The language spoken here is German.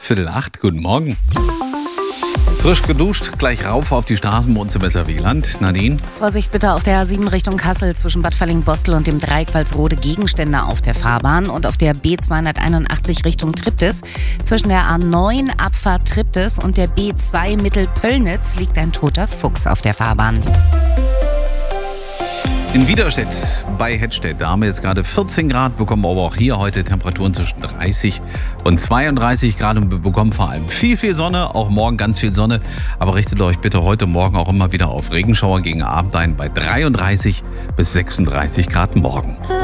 7:45, guten Morgen. Frisch geduscht, gleich rauf auf die Straßen bei uns im SRW-Land. Nadine? Vorsicht bitte auf der A7 Richtung Kassel zwischen Bad Falling-Bostel und dem Dreieck Walsrode, Gegenstände auf der Fahrbahn, und auf der B281 Richtung Triptis. Zwischen der A9 Abfahrt Triptis und der B2 Mittelpöllnitz liegt ein toter Fuchs auf der Fahrbahn. In Widerstedt bei Hettstedt, da haben wir jetzt gerade 14 Grad, bekommen aber auch hier heute Temperaturen zwischen 30 und 32 Grad und wir bekommen vor allem viel Sonne, auch morgen ganz viel Sonne. Aber richtet euch bitte heute Morgen auch immer wieder auf Regenschauer gegen Abend ein bei 33 bis 36 Grad morgen.